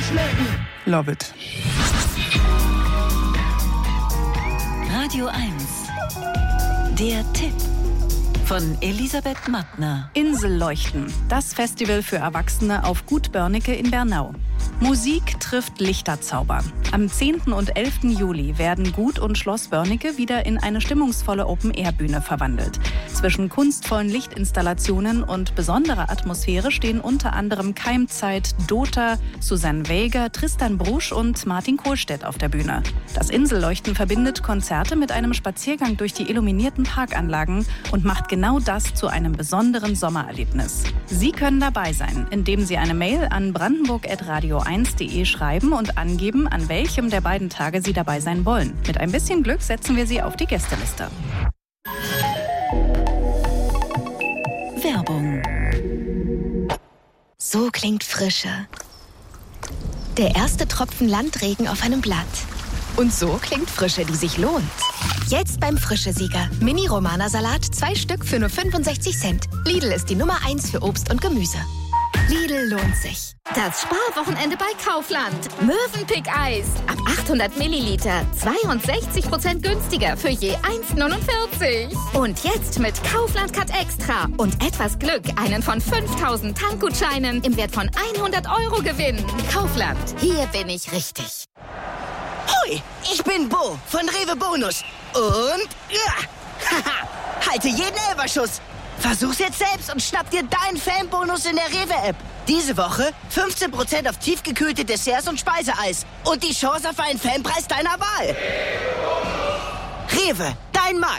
schlecken. Love it. Radio 1. Der Tipp von Elisabeth Mattner. Inselleuchten, das Festival für Erwachsene auf Gut Börnecke in Bernau. Musik trifft Lichterzauber. Am 10. und 11. Juli werden Gut und Schloss Börnecke wieder in eine stimmungsvolle Open-Air-Bühne verwandelt. Zwischen kunstvollen Lichtinstallationen und besonderer Atmosphäre stehen unter anderem Keimzeit, Dota, Susanne Wäger, Tristan Brusch und Martin Kohlstedt auf der Bühne. Das Inselleuchten verbindet Konzerte mit einem Spaziergang durch die illuminierten Parkanlagen und macht genau das zu einem besonderen Sommererlebnis. Sie können dabei sein, indem Sie eine Mail an brandenburg@radio1.de schreiben und angeben, an welchem der beiden Tage Sie dabei sein wollen. Mit ein bisschen Glück setzen wir Sie auf die Gästeliste. Werbung. So klingt Frische. Der erste Tropfen Landregen auf einem Blatt. Und so klingt Frische, die sich lohnt. Jetzt beim Frische-Sieger. Mini-Romana-Salat, 2 Stück für nur 65 Cent. Lidl ist die Nummer 1 für Obst und Gemüse. Lidl lohnt sich. Das Sparwochenende bei Kaufland. Mövenpick-Eis. Ab 800 Milliliter. 62% günstiger für je 1,49. Und jetzt mit Kaufland Cut Extra. Und etwas Glück einen von 5000 Tankgutscheinen im Wert von 100 € gewinnen. Kaufland. Hier bin ich richtig. Hui, ich bin Bo von Rewe Bonus. Und haha, halte jeden Elferschuss. Versuch's jetzt selbst und schnapp dir deinen Fanbonus in der Rewe-App. Diese Woche 15% auf tiefgekühlte Desserts und Speiseeis. Und die Chance auf einen Fanpreis deiner Wahl. Rewe, dein Markt.